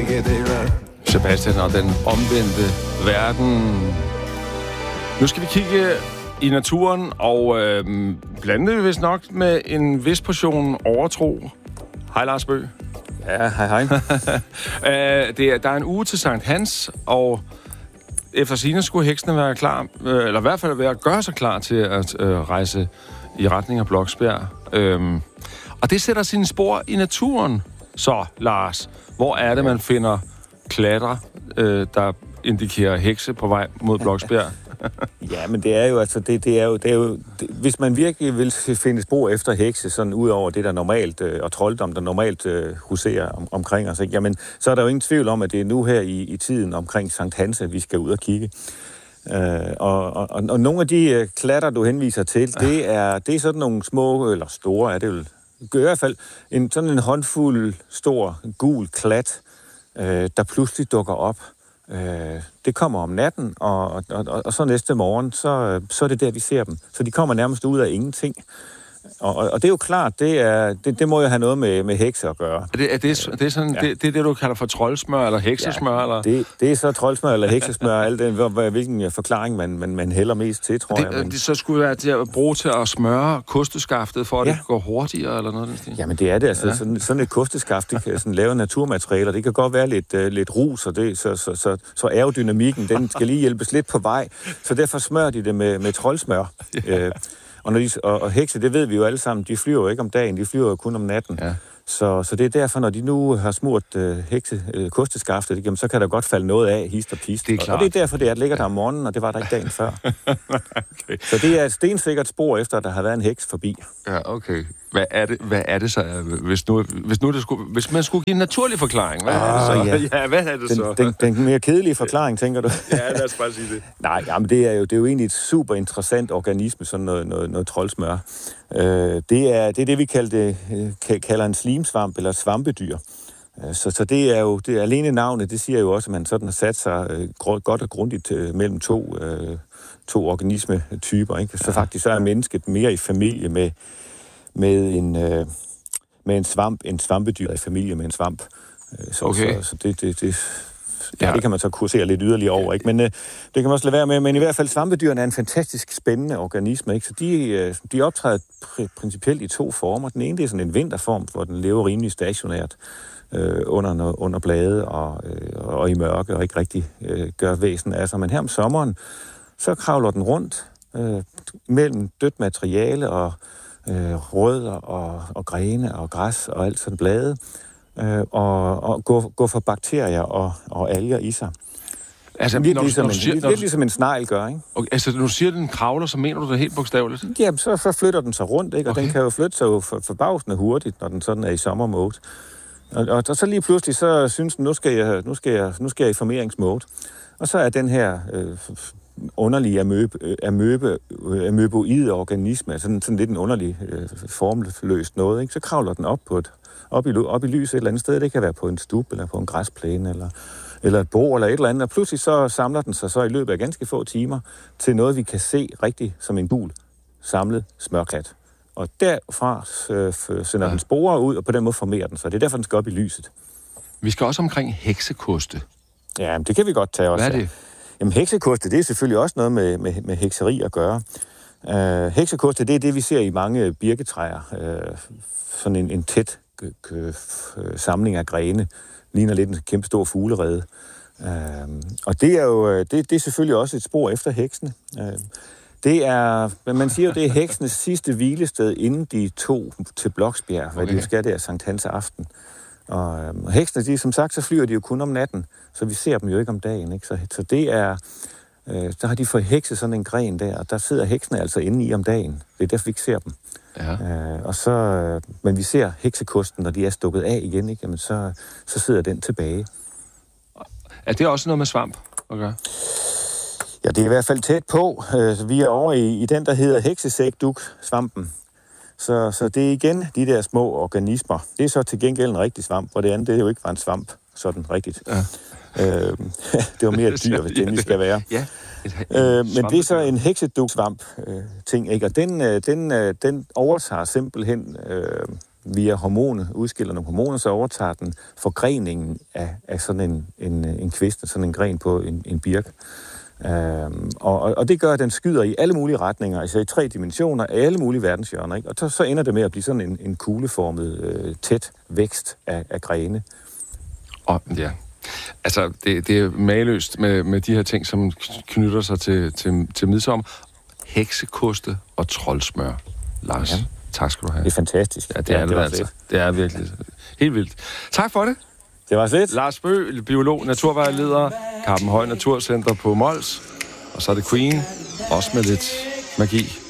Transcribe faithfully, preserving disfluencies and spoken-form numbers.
ikke det. Sebastian og den omvendte verden. Nu skal vi kigge i naturen, og øh, blande det vist nok med en vis portion overtro. Hej Lars Bøgh. Ja, hej hej. uh, det er, der er en uge til Sankt Hans, og efter sigende skulle heksene være klar, øh, eller i hvert fald være at gøre sig klar til at øh, rejse i retning af Bloksbjerg. Øhm, og det sætter sine spor i naturen. Så, Lars, hvor er det, man finder klatter, øh, der indikerer hekse på vej mod Bloksbjerg? Ja, men det er jo, altså, det, det er jo, det er jo det, hvis man virkelig vil finde spor efter hekse, sådan ud over det, der normalt, øh, og trolddom, der normalt øh, huserer om, omkring os, ikke? Jamen, så er der jo ingen tvivl om, at det er nu her i, i tiden omkring Sankt Hans, at vi skal ud og kigge. Øh, og, og, og nogle af de øh, klatter, du henviser til, det er, det er sådan nogle små, eller store, er det vel, i hvert fald en, sådan en håndfuld stor, gul klat, øh, der pludselig dukker op. Det kommer om natten, og, og, og, og så næste morgen, så, så er det der, vi ser dem. Så de kommer nærmest ud af ingenting. Og, og, og det er jo klart, det, er, det, det må jo have noget med, med hekse at gøre. Er det, er det, det, er sådan, ja. det, det er det, du kalder for troldsmør eller heksesmør? Ja, eller? Det, det er så troldsmør eller heksesmør, alt det, hvilken forklaring man, man, man hælder mest til, tror det, jeg. Men... Det så skulle være til at bruge til at smøre kosteskaftet, for at ja. det går hurtigere, eller noget? Jamen det er det, altså ja. sådan, sådan et kosteskaft, det kan sådan lave naturmaterialer, det kan godt være lidt, uh, lidt rus, og det, så, så, så, så aerodynamikken, den skal lige hjælpes lidt på vej, så derfor smører de det med, med troldsmør. Ja. Uh, Og, når de, og, og hekse, det ved vi jo alle sammen, de flyver jo ikke om dagen, de flyver jo kun om natten. Ja. Så, så det er derfor, når de nu har smurt øh, hekse, øh, kosteskaftet, jamen, så kan der godt falde noget af, hist og pist. Det er klart. Og, og det er derfor, det er, at ligger der om morgenen, og det var der ikke dagen før. Okay. Så det er et stensikkert spor efter, at der har været en heks forbi. Ja, okay. Hvad er det, hvad er det så, hvis, nu, hvis, nu det skulle, hvis man skulle give en naturlig forklaring? Hvad oh, er det så? Ja. ja, hvad er det den, så? Den, den mere kedelige forklaring, tænker du? Ja, lad os bare sige det. Nej, jamen, det, er jo, det er jo egentlig et super interessant organisme, sådan noget, noget, noget troldsmør. Øh, det, er, det er det, vi kalder, det, kalder en slimsvamp eller svampedyr. Så, så det er jo, det er alene navnet, det siger jo også, at man sådan har sat sig øh, godt og grundigt øh, mellem to, øh, to organismetyper, ikke? Så ja. faktisk så er mennesket mere i familie med, med, en, øh, med en svamp, en svampedyr i familie med en svamp. Så, okay. så, så det, det, det, ja. det kan man så kursere lidt yderligere over, ikke? Men øh, det kan man også lade være med. Men i hvert fald svampedyrene er en fantastisk spændende organisme, ikke? Så de, øh, de optræder pr- principielt i to former. Den ene det er sådan en vinterform, hvor den lever rimelig stationært. Øh, under, under blade og, øh, og i mørke, og ikke rigtig øh, gør væsen af sig. Men her om sommeren, så kravler den rundt øh, mellem dødt materiale og øh, rødder og, og grene og græs og alt sådan blade, øh, og, og går, går for bakterier og, og alger i sig. Altså, lidt, når, ligesom, når en, siger, lidt, når, lidt ligesom en snegl gør, ikke? Okay, altså, når du siger, at den kravler, så mener du det helt bogstaveligt? Jamen, så, så flytter den sig rundt, ikke? Og okay. den kan jo flytte sig jo for, forbavsende hurtigt, når den sådan er i sommermode. Og, og, og så lige pludselig, så synes den, nu skal jeg, nu skal jeg, nu skal jeg i formeringsmode. Og så er den her øh, underlige amøbe, amøbe, amøboide organisme, sådan, sådan lidt en underlig øh, formløst noget, ikke? Så kravler den op på et, op i, op i lyset et eller andet sted. Det kan være på en stub, eller på en græsplæne, eller, eller et bord, eller et eller andet. Og pludselig så samler den sig så i løbet af ganske få timer til noget, vi kan se rigtig som en gul samlet smørklat. Og derfra øh, sender ja. den sporer ud, og på den måde formerer den sig. Det er derfor, den skal op i lyset. Vi skal også omkring heksekoste. Ja, det kan vi godt tage også. Hvad er det? Jamen, heksekoste, det er selvfølgelig også noget med, med, med hekseri at gøre. Uh, heksekoste, det er det, vi ser i mange birketræer. Uh, sådan en, en tæt g- g- samling af grene. Ligner lidt en kæmpe stor fuglerede. Uh, og det er jo det, det er selvfølgelig også et spor efter heksene. Uh, Det er, man siger jo, det er heksenes sidste hvilested, inden de tog til Bloksbjerg, okay. hvad de jo skal der Sankt Hans aften. Og, øhm, og heksene, de, som sagt, så flyver de jo kun om natten, så vi ser dem jo ikke om dagen, ikke? Så, så det er, øh, der har de fået hekse sådan en gren der, og der sidder heksene altså inde i om dagen. Det er derfor, vi ikke ser dem. Ja. Øh, og så, øh, men vi ser heksekosten, når de er stukket af igen, ikke? Jamen, så, så sidder den tilbage. Er det også noget med svamp at gøre? Ja, det er i hvert fald tæt på. Øh, vi er over i, i den, der hedder heksesækduk-svampen. Så, så det er igen de der små organismer. Det er så til gengæld en rigtig svamp, og det andet, det er jo ikke var en svamp, sådan rigtigt. Ja. Øh, det var mere et dyr, hvis det endelig skal være. Ja. Øh, men det er så en hekseduk-svamp-ting, øh, ikke? Og den, øh, den, øh, den overtager simpelthen øh, via hormoner, udskiller nogle hormoner, så overtager den forgreningen af, af sådan en, en, en kvist, sådan en gren på en, en birk. Øhm, og, og det gør, at den skyder i alle mulige retninger, altså i tre dimensioner, alle mulige verdenshjørner, ikke? Og så, så ender det med at blive sådan en, en kugleformet, øh, tæt vækst af, af grene. Og ja, altså det, det er mageløst med, med de her ting, som knytter sig til, til, til midsommer. Heksekoste og troldsmør. Lars, ja. Tak skal du have. Det er fantastisk. Ja, det er ja, det, det altså. Fedt. Det er virkelig helt vildt. Tak for det. Det var fedt. Lars Bø, biolog, naturvejleder, Karpenhøj Naturcenter på Mols. Og så er det Queen, også med lidt magi.